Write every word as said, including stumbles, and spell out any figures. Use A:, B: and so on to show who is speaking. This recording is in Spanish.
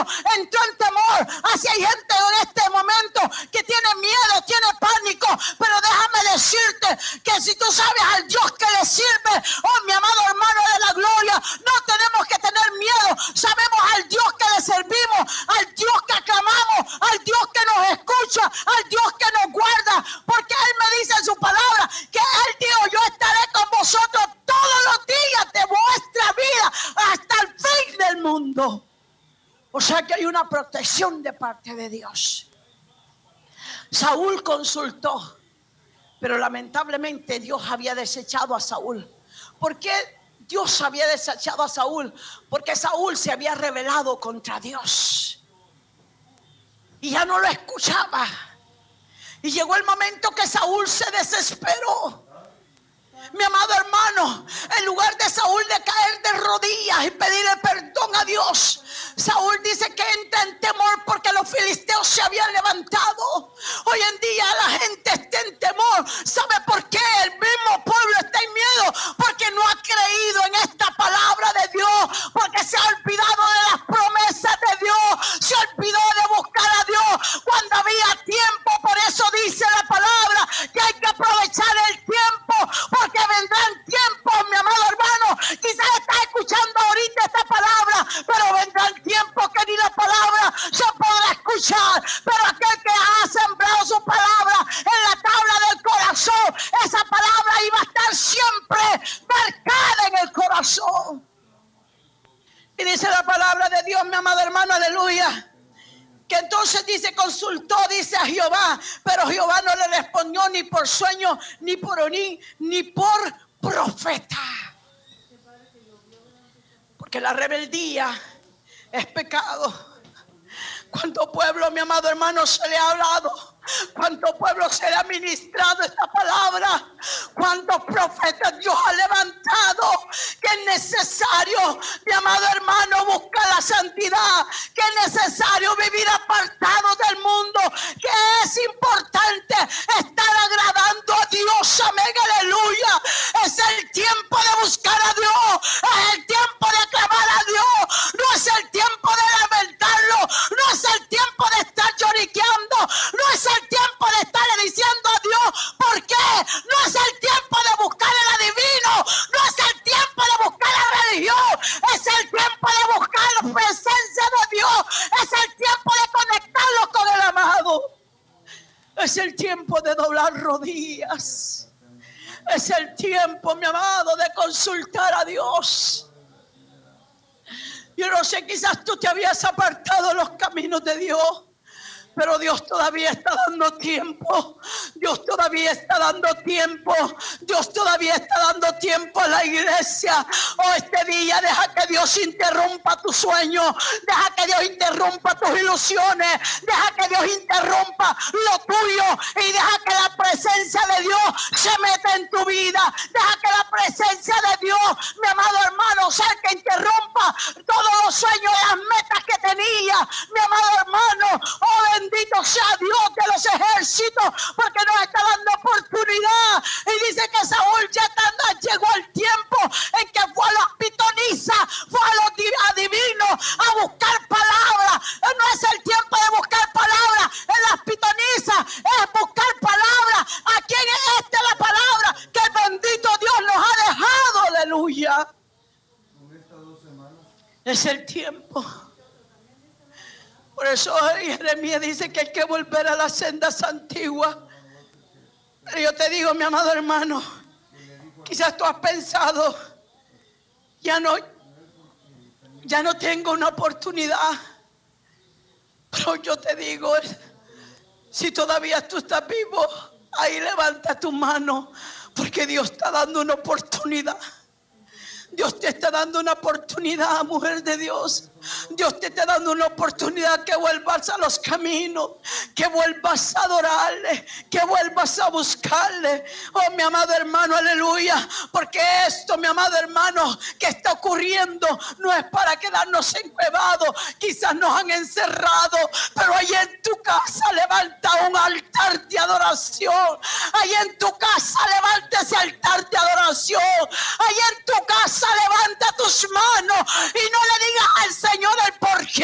A: entró en temor. Así hay gente en este momento que tiene miedo, tiene pánico. Pero déjame decirte que si tú sabes al Dios que le sirve, oh mi amado hermano de la gloria, no tenemos que tener miedo. Sabemos al Dios que le servimos, al Dios que aclamamos, al Dios que nos escucha, al Dios que nos guarda. Porque Él me dice en su palabra que Él dijo: yo estaré con vosotros todos los días de vuestra vida hasta el fin del mundo. O sea que hay una protección de parte de Dios. Saúl consultó, pero lamentablemente Dios había desechado a Saúl. ¿Por qué Dios había desechado a Saúl? Porque Saúl se había rebelado contra Dios y ya no lo escuchaba. Y llegó el momento que Saúl se desesperó. Mi amado hermano, en lugar de Saúl de caer de rodillas y pedirle perdón a Dios, Saúl dice que entra en temor porque los filisteos se habían levantado. Hoy en día la gente está en temor. ¿Sabe por qué? El mismo pueblo está en miedo porque no ha creído en esta palabra de Dios, porque se ha olvidado de las promesas de Dios, se olvidó de buscar a Dios cuando había tiempo. Por eso dice la palabra que hay que aprovechar el tiempo, porque vendrán tiempos, mi amado hermano. Quizás estás escuchando ahorita esta palabra, pero vendrán tiempos que ni la palabra se podrá escuchar. Pero aquel que ha sembrado su palabra en la tabla del corazón, esa palabra iba a estar siempre marcada en el corazón. Y dice la palabra de Dios, mi amado hermano, aleluya, que entonces dice, consultó, dice a Jehová, pero Jehová no le respondió ni por sueño, ni por oní, ni por profeta. Porque la rebeldía es pecado. ¿Cuánto pueblo, mi amado hermano, se le ha hablado? ¿Cuánto pueblo se le ha ministrado esta palabra? ¿Cuántos profetas Dios ha levantado? Que es necesario, mi amado hermano, buscar la santidad. Que es necesario vivir apartado del mundo. Que es importante estar agradando a Dios. Amén, aleluya. Es el tiempo de buscar a Dios. Es el tiempo de aclamar a Dios. No es el tiempo de lamentarlo. No es el tiempo de estar lloriqueando. No es el tiempo de estarle diciendo a Dios ¿por qué? No es el tiempo de buscar el adivino. No es el tiempo de buscar la religión. Es el tiempo de buscar la presencia de Dios. Es el tiempo de conectarlo con el amado. Es el tiempo de doblar rodillas. Es el tiempo, mi amado, de consultar a Dios. Yo no sé, quizás tú te habías apartado de los caminos de Dios, pero Dios todavía está dando tiempo. Dios todavía está dando tiempo. Dios todavía está dando tiempo a la iglesia. Oh, este día deja que Dios interrumpa tu sueño. Deja que Dios interrumpa tus ilusiones. Deja que Dios interrumpa lo tuyo. Y deja que la presencia de Dios se meta en tu vida. Deja que la presencia de Dios, mi amado hermano, sea que interrumpa todos los sueños y las metas que tenía. Mi amado hermano, oh, bendito sea Dios de los ejércitos, porque nos está dando oportunidad. Y dice que Saúl ya llegó el tiempo en que fue a los pitonizas, fue a los adivinos a buscar palabras. No es el tiempo de buscar palabras en las pitonizas, es buscar palabras aquí en esta la palabra que el bendito Dios nos ha dejado. Aleluya. Es el tiempo. Por eso Jeremías dice que hay que volver a las sendas antiguas. Pero yo te digo, mi amado hermano, quizás tú has pensado, ya no, ya no tengo una oportunidad. Pero yo te digo, si todavía tú estás vivo, ahí levanta tu mano, porque Dios está dando una oportunidad. Dios te está dando una oportunidad, mujer de Dios. Dios te está dando una oportunidad que vuelvas a los caminos, que vuelvas a adorarle, que vuelvas a buscarle. Oh, mi amado hermano, aleluya. Porque esto, mi amado hermano, que está ocurriendo no es para quedarnos encuevados. Quizás nos han encerrado, pero ahí en tu casa levanta un altar de adoración. Ahí en tu casa levanta ese altar de adoración. Ahí en tu casa levanta tus manos y no le digas al Señor el por qué.